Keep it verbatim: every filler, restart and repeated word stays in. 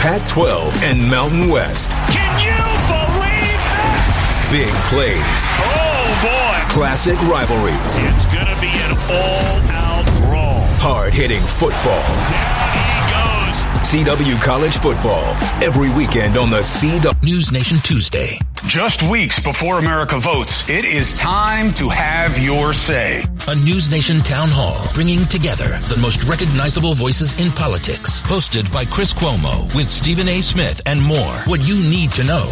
Pac twelve and Mountain West. Can you believe that? Big plays. Oh, boy. Classic rivalries. It's going to be an all-out brawl. Hard-hitting football. Down he goes. C W College Football. Every weekend on the C W. News Nation Tuesday. Just weeks before America votes, it is time to have your say. A News Nation town hall bringing together the most recognizable voices in politics. Hosted by Chris Cuomo with Stephen A. Smith and more. What you need to know